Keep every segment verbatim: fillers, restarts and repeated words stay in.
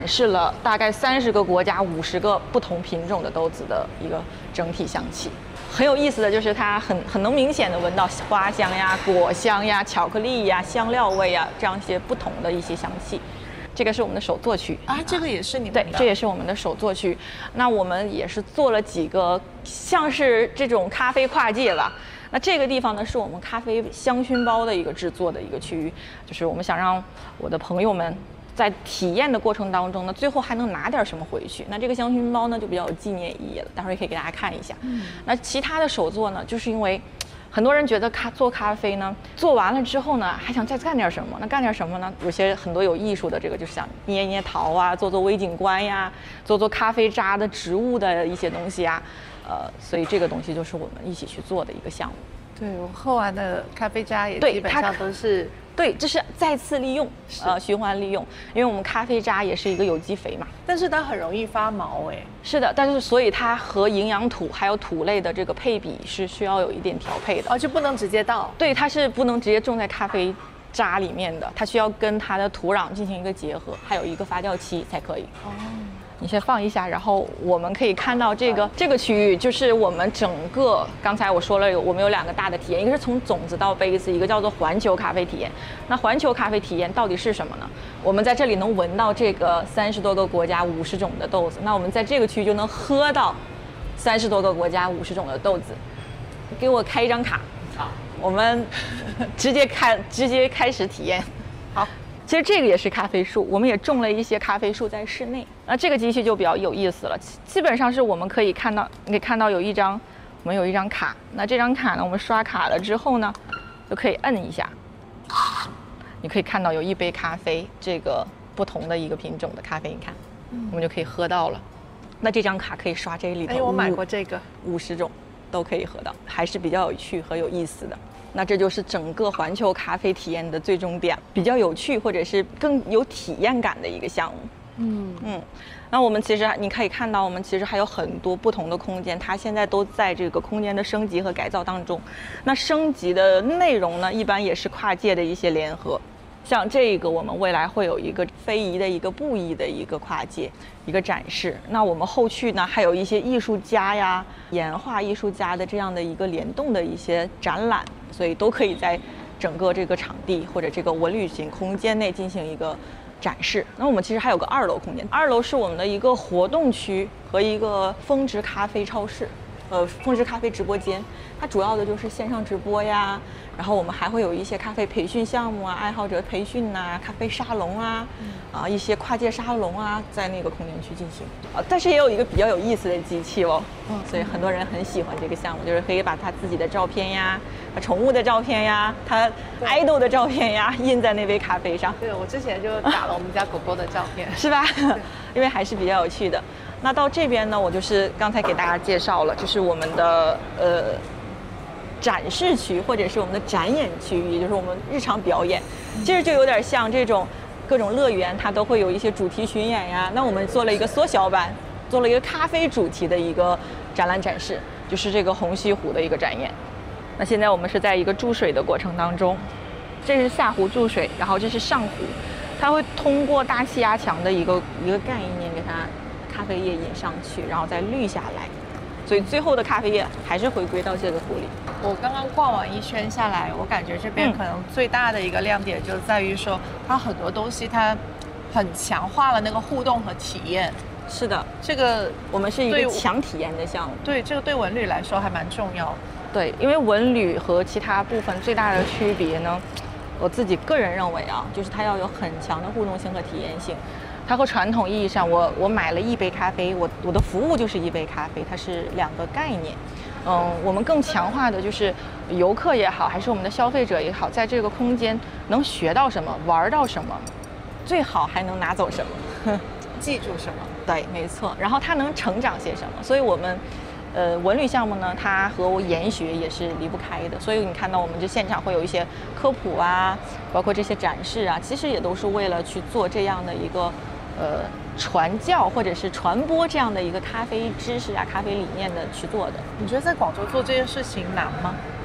展示了大概三十个国家、五十个不同品种的豆子的一个整体香气。很有意思的就是它很很能明显的闻到花香呀、果香呀、巧克力呀、香料味呀这样一些不同的一些香气。这个是我们的手作区啊，这个也是你们对， 的， 这也是我们的手作区。那我们也是做了几个像是这种咖啡跨界吧。那这个地方呢，是我们咖啡香薰包的一个制作的一个区域，就是我们想让我的朋友们在体验的过程当中呢，最后还能拿点什么回去。那这个香薰包呢，就比较有纪念意义了，待会儿也可以给大家看一下。嗯，那其他的手作呢，就是因为很多人觉得咖做咖啡呢，做完了之后呢，还想再干点什么？那干点什么呢？有些很多有艺术的，这个就是想捏捏陶啊，做做微景观呀，做做咖啡渣的植物的一些东西啊。呃，所以这个东西就是我们一起去做的一个项目。 对，我喝完的咖啡渣也对基本上都是对，这是再次利用，呃，循环利用，因为我们咖啡渣也是一个有机肥嘛。 但是它很容易发毛哎。 是的，但是所以它和营养土还有土类的这个配比是需要有一点调配的。 哦，就不能直接倒。 对，它是不能直接种在咖啡渣里面的，它需要跟它的土壤进行一个结合，还有一个发酵期才可以。哦。你先放一下，然后我们可以看到这个这个区域就是我们整个刚才我说了有我们有两个大的体验，一个是从种子到杯子，一个叫做环球咖啡体验。那环球咖啡体验到底是什么呢？我们在这里能闻到这个三十多个国家五十种的豆子，那我们在这个区域就能喝到三十多个国家五十种的豆子。给我开一张卡，好，我们直接开直接开始体验。好。其实这个也是咖啡树，我们也种了一些咖啡树在室内。那这个机器就比较有意思了，基本上是我们可以看到，你可以看到有一张，我们有一张卡。那这张卡呢，我们刷卡了之后呢，就可以摁一下，你可以看到有一杯咖啡，这个不同的一个品种的咖啡，你看，我们就可以喝到了。那这张卡可以刷这里头， 哎，我买过这个， 五十种都可以喝到，还是比较有趣和有意思的。那这就是整个环球咖啡体验的最终点，比较有趣或者是更有体验感的一个项目。嗯嗯，那我们其实你可以看到，我们其实还有很多不同的空间，它现在都在这个空间的升级和改造当中。那升级的内容呢，一般也是跨界的一些联合。像这个，我们未来会有一个非遗的一个布艺的一个跨界一个展示。那我们后续呢，还有一些艺术家呀、岩画艺术家的这样的一个联动的一些展览，所以都可以在整个这个场地或者这个文旅型空间内进行一个展示。那我们其实还有个二楼空间，二楼是我们的一个活动区和一个峰值咖啡超市。呃，峰值咖啡直播间，它主要的就是线上直播呀，然后我们还会有一些咖啡培训项目啊，爱好者培训呐、啊，咖啡沙龙啊，啊一些跨界沙龙啊，在那个空间去进行。啊，但是也有一个比较有意思的机器哦，嗯，所以很多人很喜欢这个项目，就是可以把他自己的照片呀、宠物的照片呀、他 idol 的照片呀印在那杯咖啡上。 对，我之前就打了我们家狗狗的照片， 是吧？因为还是比较有趣的。那到这边呢，我就是刚才给大家介绍了，就是我们的呃展示区或者是我们的展演区域，也就是我们日常表演，其实就有点像这种各种乐园，它都会有一些主题巡演呀。那我们做了一个缩小版，做了一个咖啡主题的一个展览展示，就是这个红西湖的一个展演。那现在我们是在一个注水的过程当中，这是下湖注水，然后这是上湖，它会通过大气压强的一个一个概念给它咖啡液引上去，然后再滤下来，所以最后的咖啡液还是回归到这个壶里。 我刚刚逛完一圈下来，我感觉这边可能最大的一个亮点就在于说，它很多东西它很强化了那个互动和体验。 是的， 这个我们是一个强体验的项目。 对，这个对文旅来说还蛮重要。 对，因为文旅和其他部分最大的区别呢，我自己个人认为啊，就是它要有很强的互动性和体验性。它和传统意义上，我我买了一杯咖啡，我我的服务就是一杯咖啡，它是两个概念。嗯，我们更强化的就是游客也好，还是我们的消费者也好，在这个空间能学到什么，玩到什么，最好还能拿走什么， 记住什么。 对，没错。然后它能成长些什么？所以我们。呃，文旅项目呢，它和研学也是离不开的，所以你看到我们这现场会有一些科普啊，包括这些展示啊，其实也都是为了去做这样的一个呃传教或者是传播这样的一个咖啡知识啊、咖啡理念的去做的。 你觉得在广州做这件事情难吗？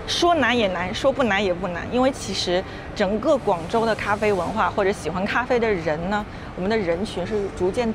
说难也难，说不难也不难，因为其实整个广州的咖啡文化或者喜欢咖啡的人呢，我们的人群是逐渐